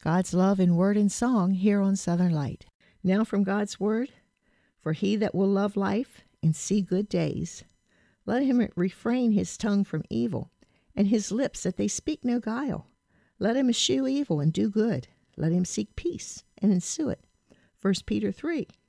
God's love in word and song here on Southern Light. Now from God's word, for he that will love life and see good days, let him refrain his tongue from evil, and his lips that they speak no guile. Let him eschew evil and do good. Let him seek peace and ensue it. 1 Peter 3,